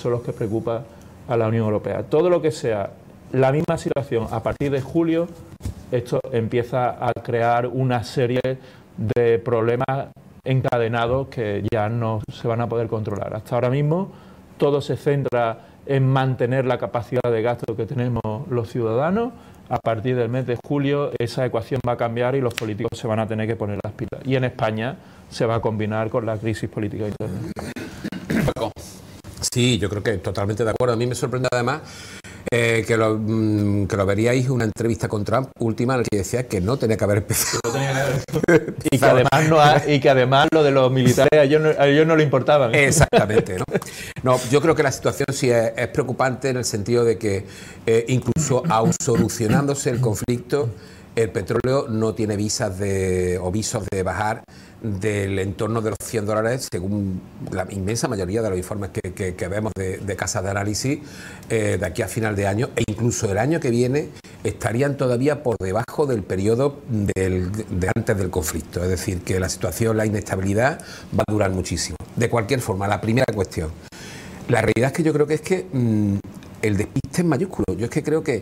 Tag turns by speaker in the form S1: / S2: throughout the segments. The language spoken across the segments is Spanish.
S1: son los que preocupan a la Unión Europea. Todo lo que sea la misma situación a partir de julio, esto empieza a crear una serie de problemas encadenados que ya no se van a poder controlar. Hasta ahora mismo todo se centra en mantener la capacidad de gasto que tenemos los ciudadanos. A partir del mes de julio esa ecuación va a cambiar y los políticos se van a tener que poner las pilas. Y en España se va a combinar con la crisis política interna.
S2: Sí, yo creo que totalmente de acuerdo. A mí me sorprende además que lo veríais una entrevista con Trump última en la que decía que no tenía que haber empezado.
S1: y que además lo de los militares a ellos no le importaban.
S2: Exactamente, ¿no? No, yo creo que la situación sí es preocupante en el sentido de que incluso aun solucionándose el conflicto, el petróleo no tiene visos de bajar del entorno de los $100, según la inmensa mayoría de los informes que vemos de casas de análisis, de aquí a final de año, e incluso el año que viene estarían todavía por debajo del periodo de antes del conflicto. Es decir, que la situación, la inestabilidad va a durar muchísimo. De cualquier forma, la primera cuestión. La realidad es que yo creo que el despiste es mayúsculo. Yo es que creo que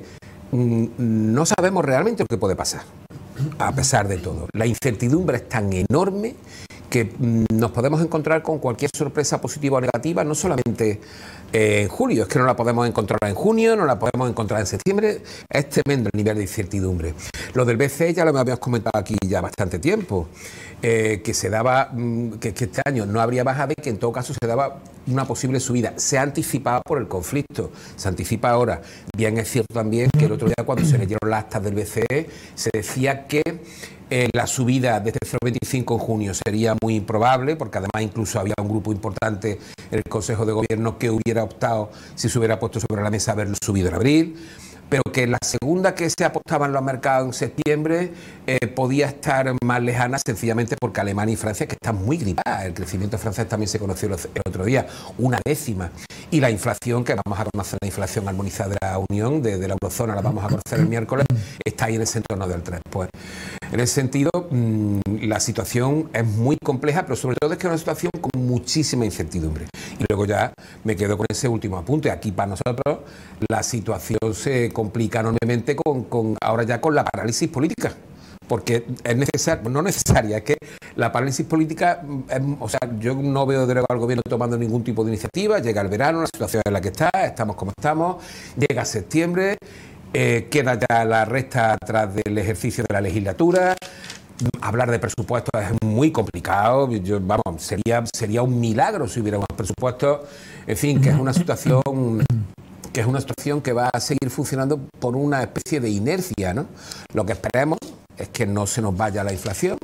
S2: no sabemos realmente lo que puede pasar, a pesar de todo. La incertidumbre es tan enorme que nos podemos encontrar con cualquier sorpresa positiva o negativa, no solamente en julio, es que no la podemos encontrar en junio, no la podemos encontrar en septiembre. Es tremendo el nivel de incertidumbre. Lo del BCE ya lo habíamos comentado aquí ya bastante tiempo, que se daba, que este año no habría bajada y que en todo caso se daba una posible subida. Se ha anticipado por el conflicto, se anticipa ahora. Bien es cierto también que el otro día cuando se leyeron las actas del BCE se decía que la subida desde 0,25 en junio sería muy improbable, porque además incluso había un grupo importante en el Consejo de Gobierno que hubiera optado, si se hubiera puesto sobre la mesa, haberlo subido en abril, pero que la segunda que se apostaba en los mercados en septiembre podía estar más lejana, sencillamente porque Alemania y Francia, que están muy gripadas. El crecimiento francés también se conoció el otro día, 1/10. Y la inflación, que vamos a conocer, la inflación armonizada de la Unión, de la eurozona, la vamos a conocer el miércoles, está ahí en ese entorno del 3. Pues en ese sentido, la situación es muy compleja, pero sobre todo es que es una situación con muchísima incertidumbre. Y luego ya me quedo con ese último apunte. Aquí para nosotros la situación se complica enormemente ahora ya con la parálisis política. Porque es necesario, no necesaria, es que la parálisis política, o sea, yo no veo de nuevo al gobierno tomando ningún tipo de iniciativa. Llega el verano, la situación en la que estamos como estamos, llega septiembre, queda ya la recta atrás del ejercicio de la legislatura. Hablar de presupuestos es muy complicado. Sería un milagro si hubiera unos presupuestos. En fin, que es una situación que va a seguir funcionando por una especie de inercia, ¿no? Lo que esperemos es que no se nos vaya la inflación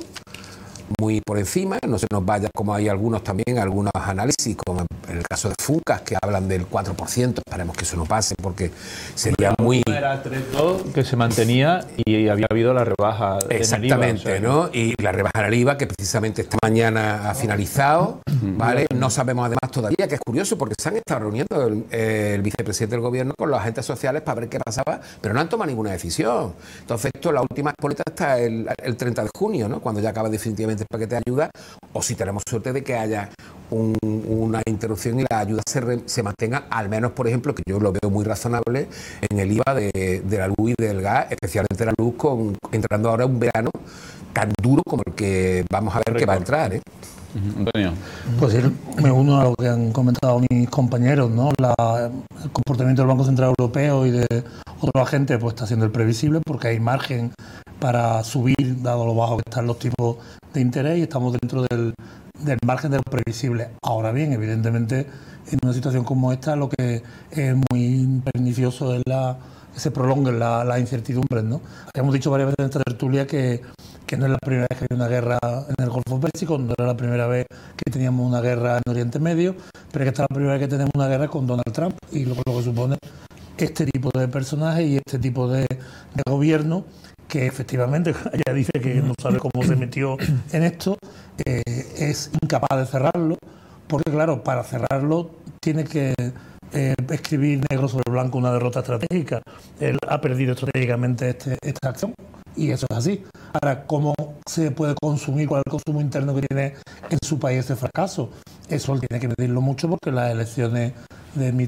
S2: muy por encima, no se nos vaya, como hay algunos análisis, como en el caso de Funcas, que hablan del 4%, esperemos que eso no pase, porque sería muy...
S1: Era 3,2 que se mantenía y había habido la rebaja en el IVA.
S2: Exactamente, ¿no? Y la rebaja en el IVA, que precisamente esta mañana ha finalizado, ¿vale? No sabemos además todavía, que es curioso, porque se han estado reuniendo el vicepresidente del gobierno con los agentes sociales para ver qué pasaba, pero no han tomado ninguna decisión. Entonces, la última espoleta está el 30 de junio, ¿no? Cuando ya acaba definitivamente el paquete de ayuda, o si tenemos suerte de que haya una interrupción y la ayuda se mantenga, al menos, por ejemplo, que yo lo veo muy razonable, en el IVA de la luz y del gas, especialmente la luz, entrando ahora un verano tan duro como el que vamos a ver que va a entrar, ¿eh?
S3: Antonio.
S4: Pues sí, me uno a lo que han comentado mis compañeros, ¿no? El comportamiento del Banco Central Europeo y de otros agentes pues está siendo el previsible, porque hay margen para subir, dado lo bajo que están los tipos de interés, y estamos dentro del margen de lo previsible. Ahora bien, evidentemente, en una situación como esta, lo que es muy pernicioso es que se prolonguen las incertidumbres, ¿no? Habíamos dicho varias veces en esta tertulia que no es la primera vez que hay una guerra en el Golfo Pérsico, no era la primera vez que teníamos una guerra en Oriente Medio, pero que esta es la primera vez que tenemos una guerra con Donald Trump, y lo que supone este tipo de personajes y este tipo de gobierno, que efectivamente, ella dice que no sabe cómo se metió en esto, es incapaz de cerrarlo, porque claro, para cerrarlo tiene que escribir negro sobre blanco una derrota estratégica. Él ha perdido estratégicamente esta acción, y eso es así. Ahora, ¿cómo se puede consumir? ¿Cuál es el consumo interno que tiene en su país ese fracaso? Eso él tiene que medirlo mucho, porque las elecciones de